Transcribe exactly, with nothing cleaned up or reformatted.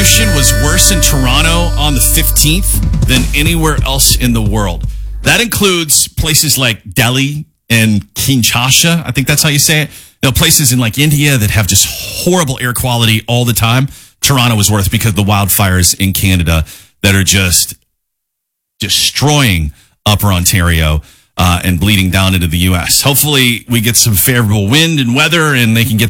pollution was worse in Toronto on the fifteenth than anywhere else in the world. That includes places like Delhi and Kinshasa. I think that's how you say it. You know, places in like India that have just horrible air quality all the time. Toronto was worse because of the wildfires in Canada that are just destroying Upper Ontario uh, and bleeding down into the U S. Hopefully we get some favorable wind and weather and they can get